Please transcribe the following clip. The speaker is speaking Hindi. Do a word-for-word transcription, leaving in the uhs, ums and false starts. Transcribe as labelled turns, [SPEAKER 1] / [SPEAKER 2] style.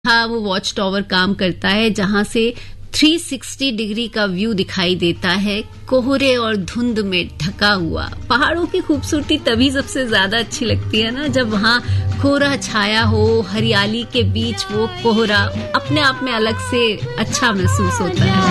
[SPEAKER 1] हाँ, वो वॉच टावर काम करता है जहां से तीन सौ साठ डिग्री का व्यू दिखाई देता है, कोहरे और धुंध में ढका हुआ। पहाड़ों की खूबसूरती तभी सबसे ज्यादा अच्छी लगती है ना, जब वहाँ कोहरा छाया हो, हरियाली के बीच वो कोहरा अपने आप में अलग से अच्छा महसूस होता है।